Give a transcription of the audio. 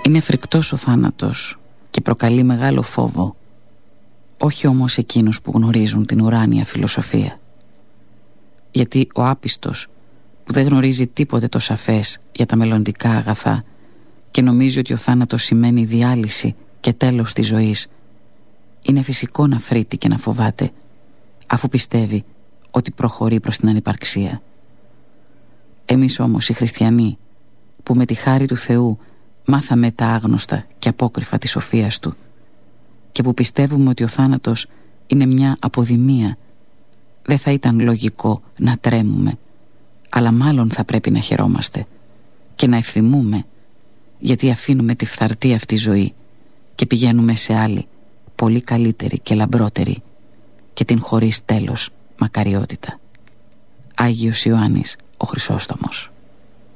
Είναι φρικτός ο θάνατος και προκαλεί μεγάλο φόβο, όχι όμως εκείνους που γνωρίζουν την ουράνια φιλοσοφία. Γιατί ο άπιστος που δεν γνωρίζει τίποτε το σαφές για τα μελλοντικά αγαθά και νομίζει ότι ο θάνατος σημαίνει διάλυση και τέλος της ζωής, είναι φυσικό να φρύτει και να φοβάται, αφού πιστεύει ότι προχωρεί προς την ανυπαρξία. Εμείς όμως οι χριστιανοί, που με τη χάρη του Θεού μάθαμε τα άγνωστα και απόκρυφα της σοφίας Του και που πιστεύουμε ότι ο θάνατος είναι μια αποδημία, δεν θα ήταν λογικό να τρέμουμε, αλλά μάλλον θα πρέπει να χαιρόμαστε και να ευθυμούμε, γιατί αφήνουμε τη φθαρτή αυτή ζωή και πηγαίνουμε σε άλλη, πολύ καλύτερη και λαμπρότερη, και την χωρίς τέλος μακαριότητα. Άγιος Ιωάννης ο Χρυσόστομος.